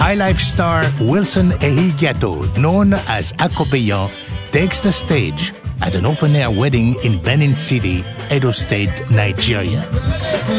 Highlife star Wilson Ehigiato, known as Akobeyon, takes the stage at an open-air wedding in Benin City, Edo State, Nigeria.